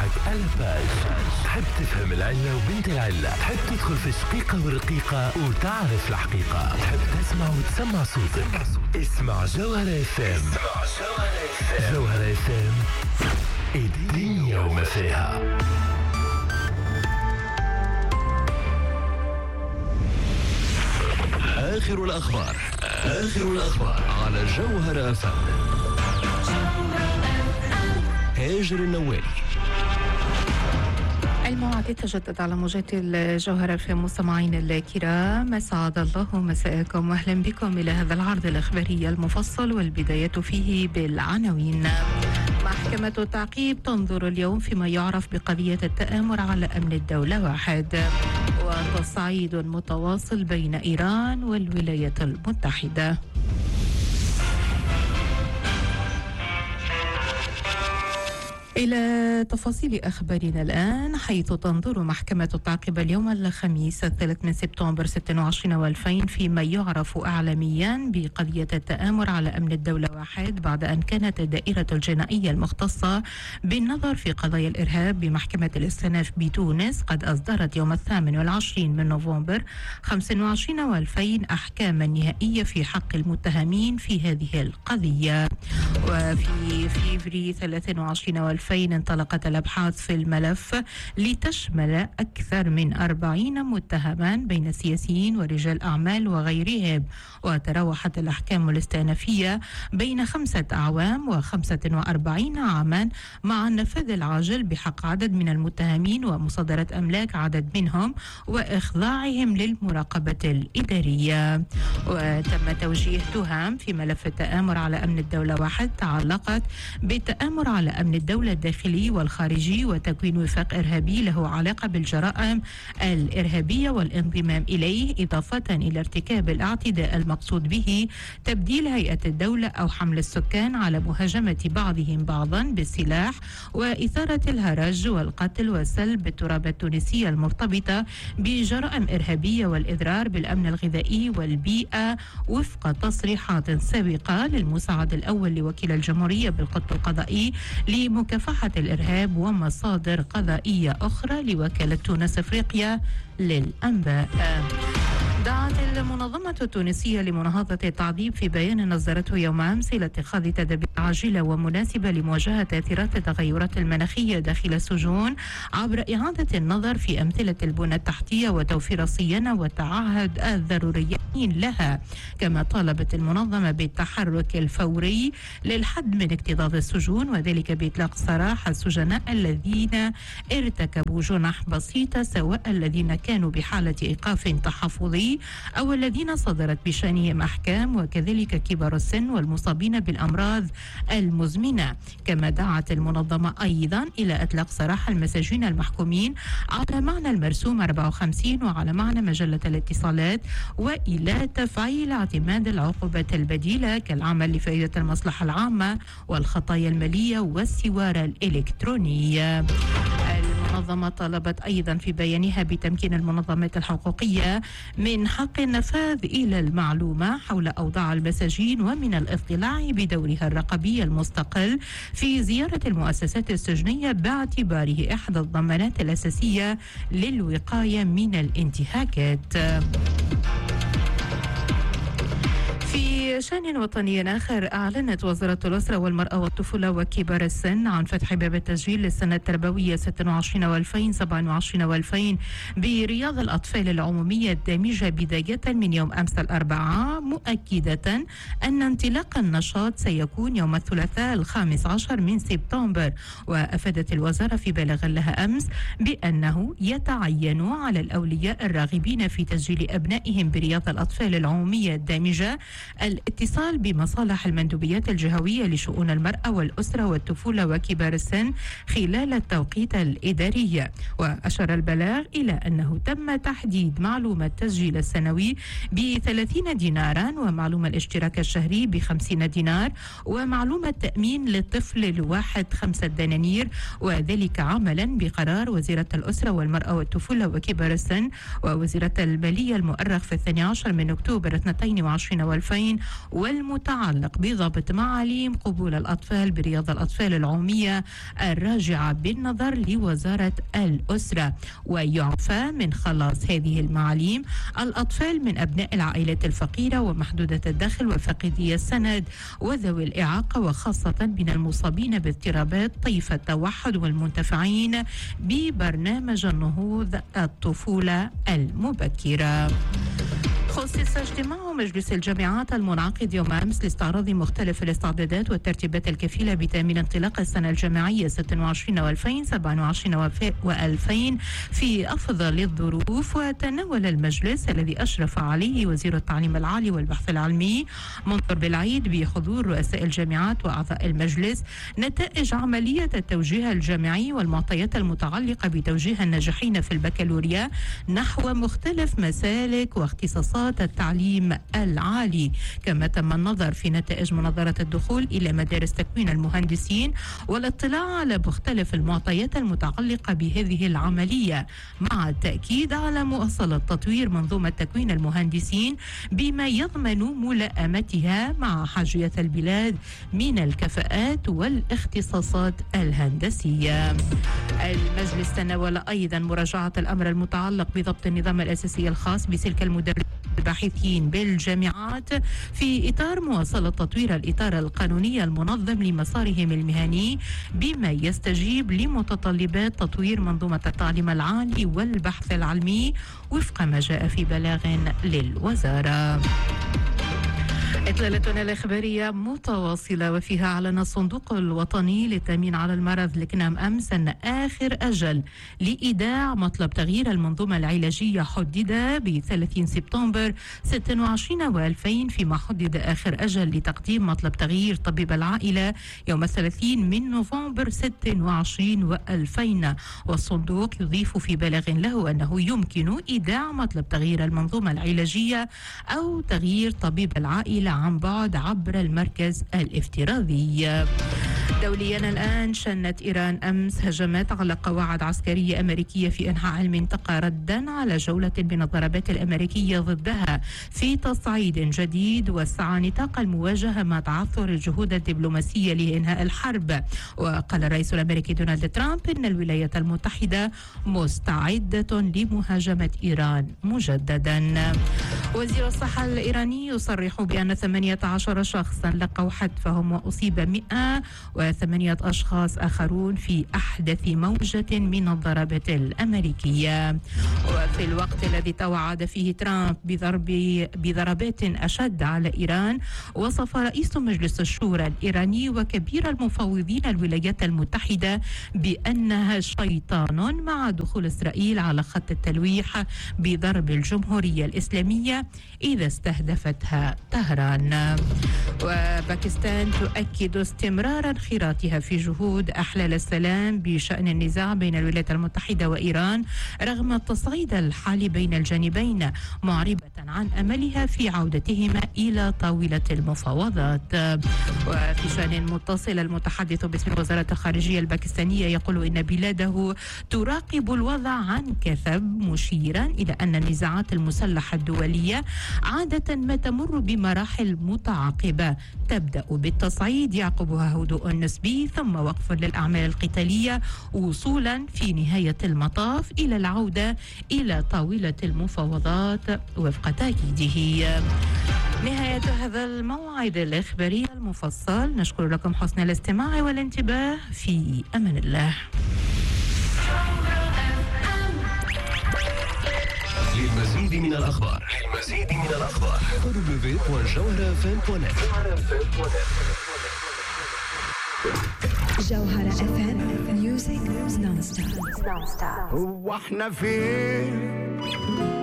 معك ألفاج. تحب تفهم العلة وبنت العلة، تحب تدخل في شقيقة والرقيقة وتعرف الحقيقة، تحب تسمع وتسمع صوتك. اسمع جوهرة FM. جوهرة FM الدنيا وما فيها. آخر الأخبار على جوهرة FM. هاجر النوالي. الموعد يتجدد على موجات الجوهرة في مستمعين الكرام، أسعد الله مساءكم وأهلا بكم إلى هذا العرض الإخباري المفصل، والبداية فيه بالعناوين. محكمة التعقيب تنظر اليوم فيما يعرف بقضية التآمر على أمن الدولة واحد، وتصعيد متواصل بين إيران والولايات المتحدة. إلى تفاصيل أخبارنا الآن، حيث تنظر محكمة التعقيب اليوم الخميس 3 سبتمبر 26 و2000 فيما يعرف إعلاميا بقضية التآمر على أمن الدولة واحد، بعد أن كانت الدائرة الجنائية المختصة بالنظر في قضايا الإرهاب بمحكمة الاستئناف بتونس قد أصدرت يوم 28 من نوفمبر 25 و2000 أحكاما نهائية في حق المتهمين في هذه القضية. وفي فيفري 23 و2000 انطلقت الأبحاث في الملف لتشمل أكثر من 40 متهما بين سياسيين ورجال أعمال وغيرهم، وتراوحت الأحكام الاستئنافية بين 5 أعوام و45 عاما، مع النفاذ العاجل بحق عدد من المتهمين ومصادرة أملاك عدد منهم وإخضاعهم للمراقبة الإدارية. وتم توجيه تهم في ملف التآمر على أمن الدولة واحد تعلقت بالتآمر على أمن الدولة الداخلي والخارجي وتكوين وفاق إرهابي له علاقة بالجرائم الإرهابية والانضمام إليه، إضافة إلى ارتكاب الاعتداء المقصود به تبديل هيئة الدولة أو حمل السكان على مهاجمة بعضهم بعضا بالسلاح وإثارة الهرج والقتل وسلب التراب التونسية المرتبطة بجرائم إرهابية والإضرار بالأمن الغذائي والبيئة، وفق تصريحات سابقة للمساعد الأول لوكيل الجمهورية بالقطب القضائي لمكافحة الإرهاب ومصادر قضائية أخرى لوكالة تونس أفريقيا للأنباء. دعت المنظمة التونسية لمناهضة التعذيب في بيان نصدرته يوم أمس إلى اتخاذ تدابير عاجلة ومناسبة لمواجهة تأثيرات التغيرات المناخية داخل السجون عبر إعادة النظر في أمثلة البنى التحتية وتوفير الصيانة والتعهد الضروريين لها. كما طالبت المنظمة بالتحرك الفوري للحد من اكتظاظ السجون، وذلك بإطلاق سراح السجناء الذين ارتكبوا جنح بسيطة، سواء الذين كانوا بحالة إيقاف تحفظي أو الذين صدرت بشأنهم أحكام، وكذلك كبار السن والمصابين بالأمراض المزمنة. كما دعت المنظمة أيضا إلى إطلاق سراح المساجين المحكومين على معنى المرسوم 54 وعلى معنى مجلة الاتصالات، وإلى تفعيل اعتماد العقوبات البديلة كالعمل لفائدة المصلحة العامة والخطايا المالية والسوارة الإلكترونية. المنظمة طالبت أيضا في بيانها بتمكين المنظمات الحقوقية من حق النفاذ إلى المعلومة حول أوضاع المساجين ومن الاطلاع بدورها الرقابي المستقل في زيارة المؤسسات السجنية باعتباره إحدى الضمانات الأساسية للوقاية من الانتهاكات. في شأن وطني آخر، أعلنت وزارة الأسرة والمرأة والطفولة وكبار السن عن فتح باب التسجيل للسنة التربوية 26 و2000 27 و2000 برياض الأطفال العمومية الدامجة بداية من يوم أمس الأربعاء، مؤكدة أن انطلاق النشاط سيكون يوم الثلاثاء 15 من سبتمبر. وأفادت الوزارة في بلاغ لها أمس بأنه يتعين على الأولياء الراغبين في تسجيل أبنائهم برياض الأطفال العمومية الدامجة الاتصال بمصالح المندوبيات الجهوية لشؤون المرأة والأسرة والطفولة وكبار السن خلال التوقيت الإداري. وأشار البلاغ إلى أنه تم تحديد معلومة التسجيل السنوي ب30 دينارا، ومعلومة الاشتراك الشهري ب50 دينار، ومعلومة تأمين للطفل الواحد 5 دنانير، وذلك عملا بقرار وزيرة الأسرة والمرأة والطفولة وكبار السن ووزيرة المالية المؤرخ في 12 من أكتوبر 22 و2000 2000 والمتعلق بضبط معاليم قبول الأطفال برياض الأطفال العمومية الراجعة بالنظر لوزارة الأسرة. ويعفى من خلاص هذه المعاليم الأطفال من أبناء العائلات الفقيرة ومحدودة الدخل وفاقدي السند وذوي الإعاقة، وخاصة من المصابين باضطرابات طيف التوحد والمنتفعين ببرنامج النهوض الطفولة المبكرة. خصص اجتماع مجلس الجامعات المنعقد يوم أمس لاستعراض مختلف الاستعدادات والترتيبات الكفيلة بتأمين انطلاق السنة الجامعية 26 و2000 27 و2000 في أفضل الظروف. وتناول المجلس الذي أشرف عليه وزير التعليم العالي والبحث العلمي منصور بالعيد بحضور رؤساء الجامعات وأعضاء المجلس نتائج عملية التوجيه الجامعي والمعطيات المتعلقة بتوجيه الناجحين في البكالوريا نحو مختلف مسالك واختصاصات التعليم العالي. كما تم النظر في نتائج منظرة الدخول إلى مدارس تكوين المهندسين والاطلاع على مختلف المعطيات المتعلقة بهذه العملية، مع التأكيد على مواصلة تطوير منظومة تكوين المهندسين بما يضمن ملائمتها مع حاجية البلاد من الكفاءات والاختصاصات الهندسية. المجلس تناول أيضا مراجعة الأمر المتعلق بضبط النظام الأساسي الخاص بسلك المدرسين الباحثين بالجامعات في إطار مواصلة تطوير الإطار القانوني المنظم لمسارهم المهني بما يستجيب لمتطلبات تطوير منظومة التعليم العالي والبحث العلمي وفق ما جاء في بلاغ للوزارة. إطلالتنا الإخبارية متواصلة وفيها أعلن الصندوق الوطني للتأمين على المرض الكنام أمس أن آخر أجل لإيداع مطلب تغيير المنظومة العلاجية حدد ب 30 سبتمبر 26 و2000، فيما حدد آخر أجل لتقديم مطلب تغيير طبيب العائلة يوم 30 من نوفمبر 26 و2000. والصندوق يضيف في بلاغ له أنه يمكن إيداع مطلب تغيير المنظومة العلاجية أو تغيير طبيب العائلة عن بعد عبر المركز الافتراضي. دوليا الآن، شنت إيران أمس هجمات على قواعد عسكرية أمريكية في أنحاء المنطقة ردا على جولة من الضربات الأمريكية ضدها في تصعيد جديد وسع نطاق المواجهة مع تعثر الجهود الدبلوماسية لإنهاء الحرب. وقال الرئيس الأمريكي دونالد ترامب إن الولايات المتحدة مستعدة لمهاجمة إيران مجددا. وزير الصحة الإيراني يصرح بأن 18 شخصا لقوا حتفهم وأصيب 108 أشخاص آخرون في أحدث موجة من الضربات الأمريكية. وفي الوقت الذي توعد فيه ترامب بضربات أشد على إيران، وصف رئيس مجلس الشورى الإيراني وكبير المفوضين الولايات المتحدة بأنها شيطان مع دخول إسرائيل على خط التلويح بضرب الجمهورية الإسلامية إذا استهدفتها طهران. وباكستان تؤكد استمرار انخراطها في جهود أحلال السلام بشأن النزاع بين الولايات المتحدة وإيران رغم التصعيد الحالي بين الجانبين، معربة عن أملها في عودتهما إلى طاولة المفاوضات. وفي شأن متصل، المتحدث باسم وزارة الخارجية الباكستانية يقول إن بلاده تراقب الوضع عن كثب، مشيرا إلى أن النزاعات المسلحة الدولية عادة ما تمر بمراحل متعاقبة تبدأ بالتصعيد يعقبها هدوء نسبي ثم وقف للأعمال القتالية، وصولا في نهاية المطاف إلى العودة إلى طاولة المفاوضات وفق تأكيده. نهاية هذا الموعد الإخباري المفصل، نشكر لكم حسن الاستماع والانتباه. في أمان الله. للمزيد من الأخبار www.jawharafm.net. جوهرة FM Music Non-Stop. هو احنا فين؟